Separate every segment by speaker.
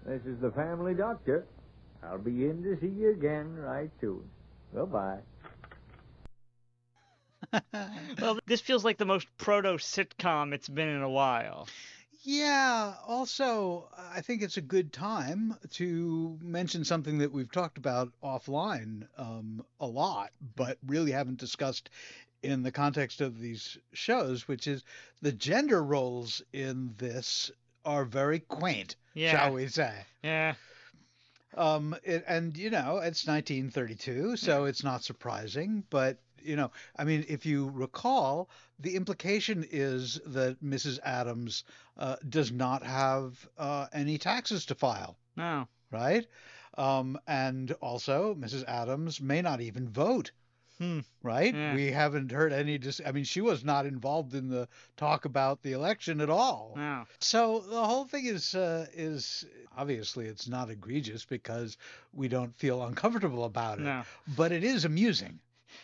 Speaker 1: This is the family doctor. I'll be in to see you again right soon. Goodbye.
Speaker 2: Well, this feels like the most proto-sitcom it's been in a while.
Speaker 3: Yeah, also, I think it's a good time to mention something that we've talked about offline a lot, but really haven't discussed in the context of these shows, which is the gender roles in this are very quaint, shall we say.
Speaker 2: Yeah.
Speaker 3: And, it's 1932, so it's not surprising, but I mean, if you recall, the implication is that Mrs. Adams does not have any taxes to file.
Speaker 2: No.
Speaker 3: Right? And also, Mrs. Adams may not even vote. Right?
Speaker 2: Yeah.
Speaker 3: We haven't heard any. I mean, she was not involved in the talk about the election at all.
Speaker 2: No.
Speaker 3: So the whole thing is obviously it's not egregious because we don't feel uncomfortable about it.
Speaker 2: No.
Speaker 3: But it is amusing.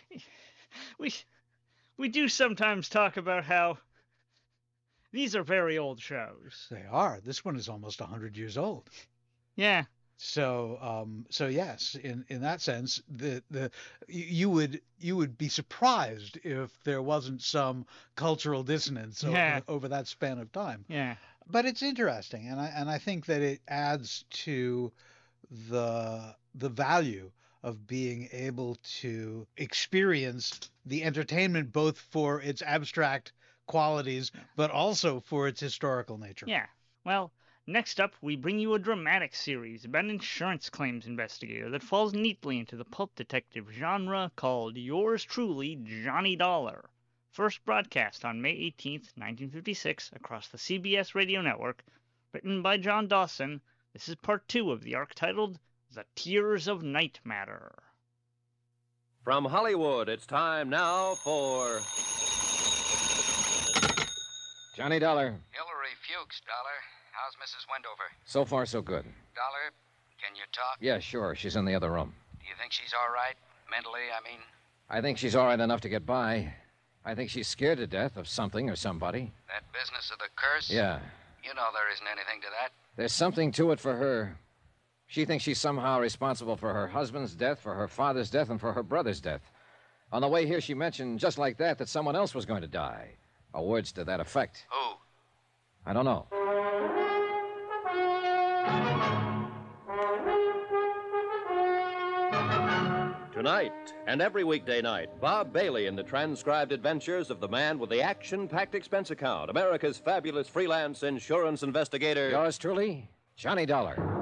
Speaker 2: We do sometimes talk about how these are very old shows.
Speaker 3: They are. This one is almost 100 years old.
Speaker 2: Yeah.
Speaker 3: So yes, in that sense, you would be surprised if there wasn't some cultural dissonance over that span of time.
Speaker 2: Yeah.
Speaker 3: But it's interesting, and I think that it adds to the value of being able to experience the entertainment both for its abstract qualities, but also for its historical nature.
Speaker 2: Yeah. Well, next up, we bring you a dramatic series about an insurance claims investigator that falls neatly into the pulp detective genre called Yours Truly, Johnny Dollar. First broadcast on May 18th, 1956, across the CBS radio network. Written by John Dawson, this is part 2 of the arc titled The Tears of Night Matter.
Speaker 4: From Hollywood, it's time now for...
Speaker 5: Johnny Dollar.
Speaker 6: Hillary Fuchs, Dollar. How's Mrs. Wendover?
Speaker 5: So far, so good.
Speaker 6: Dollar, can you talk?
Speaker 5: Yeah, sure. She's in the other room.
Speaker 6: Do you think she's all right? Mentally, I mean?
Speaker 5: I think she's all right enough to get by. I think she's scared to death of something or somebody.
Speaker 6: That business of the curse?
Speaker 5: Yeah.
Speaker 6: You know there isn't anything to that.
Speaker 5: There's something to it for her. She thinks she's somehow responsible for her husband's death, for her father's death, and for her brother's death. On the way here, she mentioned, just like that someone else was going to die. Or words to that effect.
Speaker 6: Who?
Speaker 5: I don't know.
Speaker 4: Tonight, and every weekday night, Bob Bailey in the transcribed adventures of the man with the action-packed expense account, America's fabulous freelance insurance investigator.
Speaker 5: Yours truly, Johnny Dollar.